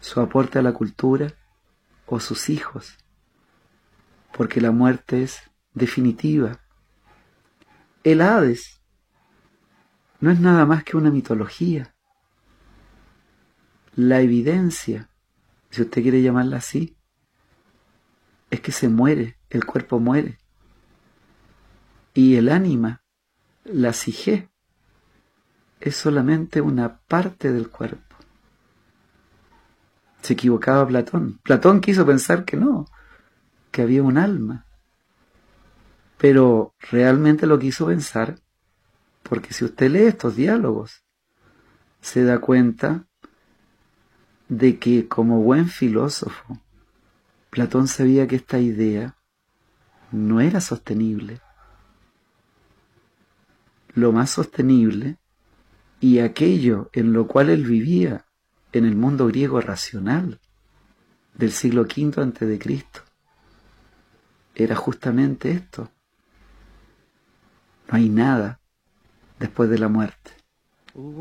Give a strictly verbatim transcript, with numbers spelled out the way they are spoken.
su aporte a la cultura o sus hijos, porque la muerte es definitiva. El Hades no es nada más que una mitología. La evidencia, si usted quiere llamarla así, es que se muere, el cuerpo muere. Y el ánima, la psique, es solamente una parte del cuerpo. Se equivocaba Platón. Platón quiso pensar que no, que había un alma. Pero realmente lo quiso pensar porque si usted lee estos diálogos, se da cuenta de que como buen filósofo, Platón sabía que esta idea no era sostenible. Lo más sostenible y aquello en lo cual él vivía en el mundo griego racional del siglo quinto antes de Cristo era justamente esto. No hay nada después de la muerte.